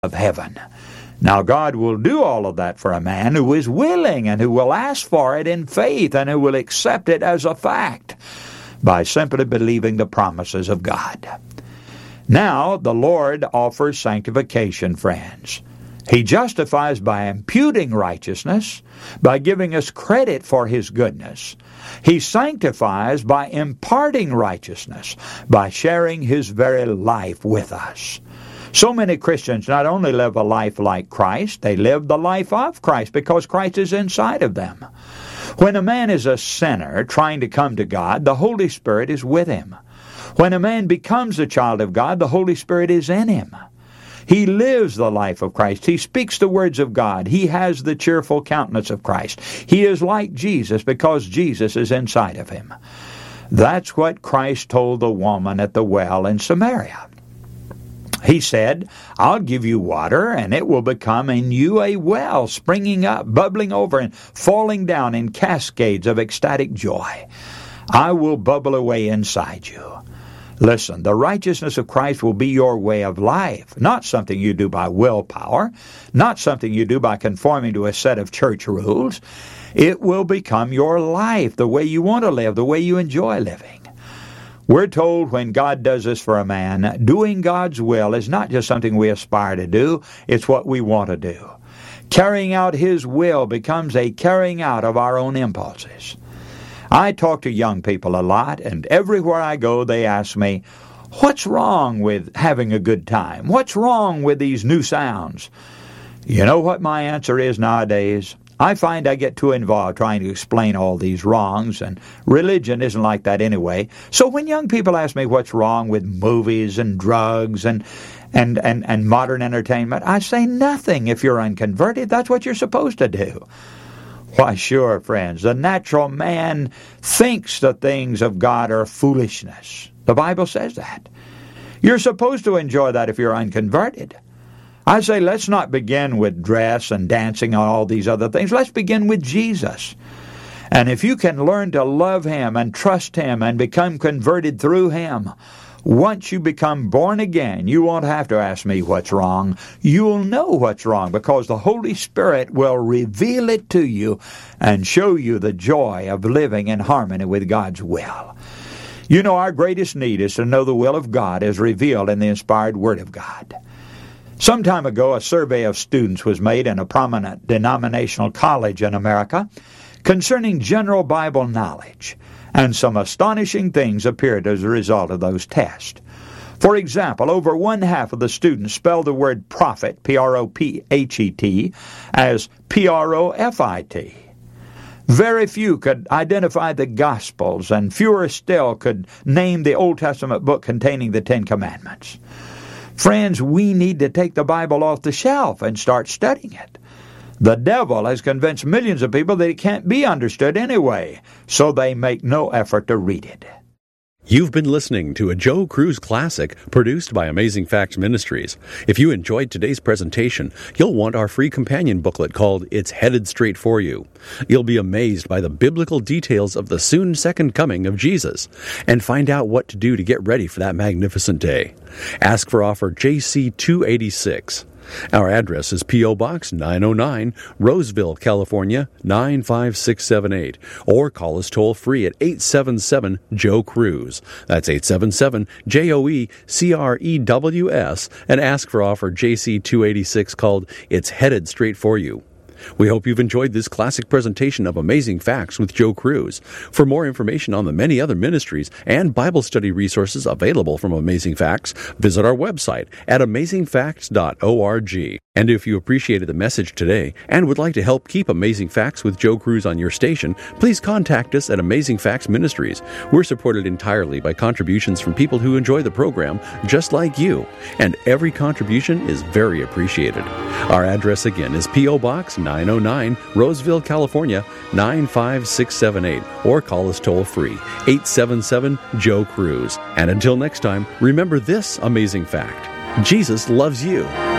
of heaven. Now, God will do all of that for a man who is willing and who will ask for it in faith and who will accept it as a fact by simply believing the promises of God. Now, the Lord offers sanctification, friends. He justifies by imputing righteousness, by giving us credit for His goodness. He sanctifies by imparting righteousness, by sharing His very life with us. So many Christians not only live a life like Christ, they live the life of Christ because Christ is inside of them. When a man is a sinner trying to come to God, the Holy Spirit is with him. When a man becomes a child of God, the Holy Spirit is in him. He lives the life of Christ. He speaks the words of God. He has the cheerful countenance of Christ. He is like Jesus because Jesus is inside of him. That's what Christ told the woman at the well in Samaria. He said, I'll give you water, and it will become in you a well, springing up, bubbling over, and falling down in cascades of ecstatic joy. I will bubble away inside you. Listen, the righteousness of Christ will be your way of life, not something you do by willpower, not something you do by conforming to a set of church rules. It will become your life, the way you want to live, the way you enjoy living. We're told when God does this for a man, doing God's will is not just something we aspire to do, it's what we want to do. Carrying out His will becomes a carrying out of our own impulses. I talk to young people a lot, and everywhere I go they ask me, what's wrong with having a good time? What's wrong with these new sounds? You know what my answer is nowadays? I find I get too involved trying to explain all these wrongs, and religion isn't like that anyway. So when young people ask me what's wrong with movies and drugs and modern entertainment, I say nothing. If you're unconverted, that's what you're supposed to do. Why, sure, friends, the natural man thinks the things of God are foolishness. The Bible says that. You're supposed to enjoy that if you're unconverted. I say let's not begin with dress and dancing and all these other things. Let's begin with Jesus. And if you can learn to love Him and trust Him and become converted through Him, once you become born again, you won't have to ask me what's wrong. You'll know what's wrong because the Holy Spirit will reveal it to you and show you the joy of living in harmony with God's will. You know, our greatest need is to know the will of God as revealed in the inspired Word of God. Some time ago, a survey of students was made in a prominent denominational college in America concerning general Bible knowledge, and some astonishing things appeared as a result of those tests. For example, over one-half of the students spelled the word prophet, P-R-O-P-H-E-T, as P-R-O-F-I-T. Very few could identify the Gospels, and fewer still could name the Old Testament book containing the Ten Commandments. Friends, we need to take the Bible off the shelf and start studying it. The devil has convinced millions of people that it can't be understood anyway, so they make no effort to read it. You've been listening to a Joe Cruz Classic produced by Amazing Facts Ministries. If you enjoyed today's presentation, you'll want our free companion booklet called It's Headed Straight for You. You'll be amazed by the biblical details of the soon second coming of Jesus and find out what to do to get ready for that magnificent day. Ask for offer JC286. Our address is P.O. Box 909, Roseville, California, 95678. Or call us toll-free at 877-JOE-CRUISE. That's 877-JOE-CREWS and ask for offer JC286 called It's Headed Straight for You. We hope you've enjoyed this classic presentation of Amazing Facts with Joe Cruz. For more information on the many other ministries and Bible study resources available from Amazing Facts, visit our website at amazingfacts.org. And if you appreciated the message today and would like to help keep Amazing Facts with Joe Cruz on your station, please contact us at Amazing Facts Ministries. We're supported entirely by contributions from people who enjoy the program, just like you, and every contribution is very appreciated. Our address again is P.O. Box 909, Roseville, California, 95678, or call us toll-free, 877-JOE-CRUISE. And until next time, remember this amazing fact: Jesus loves you.